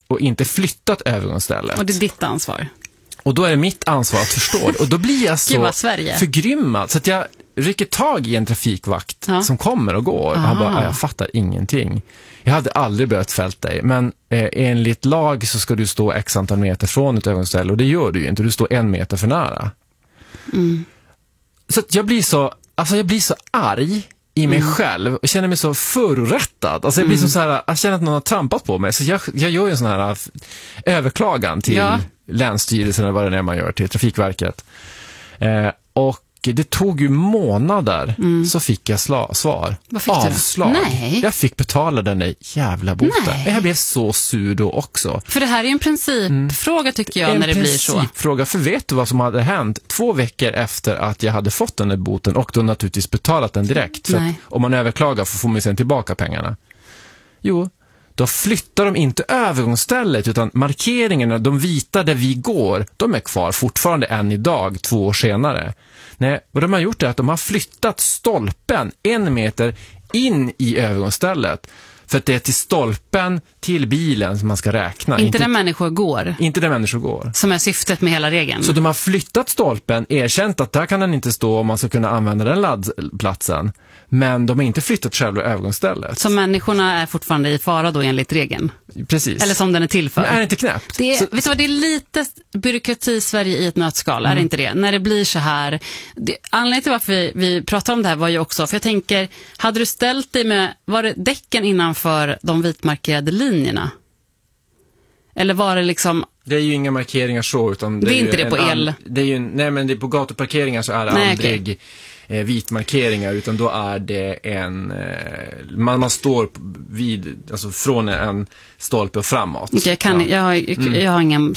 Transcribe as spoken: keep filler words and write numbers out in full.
och inte flyttat övergångsstället. Och det är ditt ansvar. Och då är det mitt ansvar att förstå det. Och då blir jag så förgrymmad så att jag rycker tag i en trafikvakt ja. som kommer och går. Och han bara, jag fattar ingenting. Jag hade aldrig börjat fält dig. Men eh, enligt lag så ska du stå x antal meter från ett övergångsställe. Och det gör du ju inte. Du står en meter för nära. Mm. Så att jag blir så, alltså jag blir så arg i mig mm. själv och känner mig så förrättad. Alltså jag blir mm. så här, jag känner att någon har trampat på mig. Så jag, jag gör ju en sån här överklagan till ja. Länsstyrelsen eller vad det är man gör, till Trafikverket. Eh, och det tog ju månader mm. så fick jag sla- svar. Vad fick Avslag. Du? Nej. Jag fick betala den där jävla boten. Nej. Jag blev så sur då också. För det här är ju en principfråga mm. tycker jag en när det blir så. En principfråga, för vet du vad som hade hänt två veckor efter att jag hade fått den där boten och då naturligtvis betalat den direkt. För att om man överklagar så får man sen tillbaka pengarna. Jo, då flyttar de inte övergångsstället utan markeringarna, de vita där vi går, de är kvar fortfarande än idag, två år senare. Nej, vad de har gjort är att de har flyttat stolpen en meter in i övergångsstället. För att det är till stolpen, till bilen som man ska räkna. Inte, inte där människor går. Inte där människor går. Som är syftet med hela regeln. Så de har flyttat stolpen, erkänt att där kan den inte stå om man ska kunna använda den laddplatsen. Men de har inte flyttat själva övergångsstället. Så människorna är fortfarande i fara då enligt regeln? Precis. Eller som den är till för? Men är det inte knäppt? Det är, så... vet du vad, det är lite byråkrati i Sverige i ett nötskal, mm. är det inte det? När det blir så här... Det, anledningen till varför vi, vi pratar om det här var ju också... För jag tänker, hade du ställt dig med... Var det däcken innanför de vitmarkerade linjerna? Eller var det liksom... Det är ju inga markeringar så, utan... Det, det är, är inte det på el? An, det är ju, nej, men det är på gatuparkeringar så är det nej, aldrig... Okay. Eh, vitmarkeringar, utan då är det en eh, man, man står vid, alltså från en stolpe och framåt. Okay, jag, kan, ja. jag, har, jag, jag har ingen